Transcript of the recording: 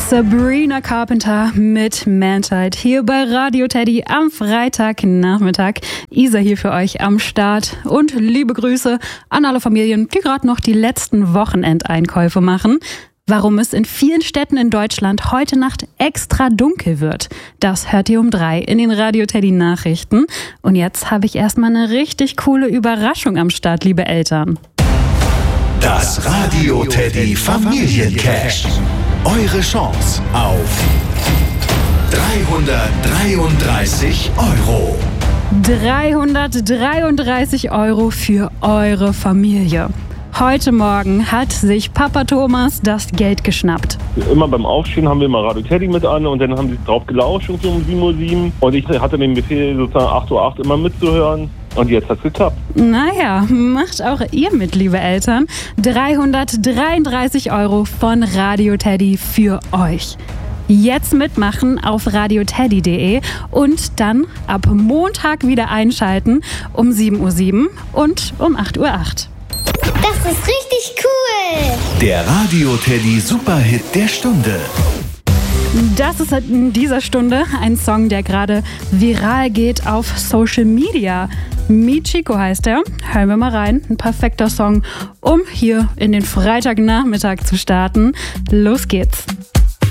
Sabrina Carpenter mit Mantide hier bei Radio Teddy am Freitagnachmittag. Isa hier für euch am Start und liebe Grüße an alle Familien, die gerade noch die letzten Wochenendeinkäufe machen. Warum es in vielen Städten in Deutschland heute Nacht extra dunkel wird, das hört ihr um 3 in den Radio Teddy Nachrichten. Und jetzt habe ich erstmal eine richtig coole Überraschung am Start, liebe Eltern. Das Radio Teddy Familiencash. Eure Chance auf 333 €. 333 € für eure Familie. Heute Morgen hat sich Papa Thomas das Geld geschnappt. Immer beim Aufstehen haben wir immer Radio Teddy mit an und dann haben sie drauf gelauscht um 7:07 Uhr. Und ich hatte den Befehl, sozusagen 8:08 Uhr immer mitzuhören. Und jetzt hat's geklappt. Naja, macht auch ihr mit, liebe Eltern. 333 € von Radio Teddy für euch. Jetzt mitmachen auf radioteddy.de und dann ab Montag wieder einschalten um 7:07 Uhr und um 8:08 Uhr. Das ist richtig cool! Der Radio Teddy Superhit der Stunde. Das ist in dieser Stunde ein Song, der gerade viral geht auf Social Media. Michiko heißt er. Hören wir mal rein. Ein perfekter Song, um hier in den Freitagnachmittag zu starten. Los geht's.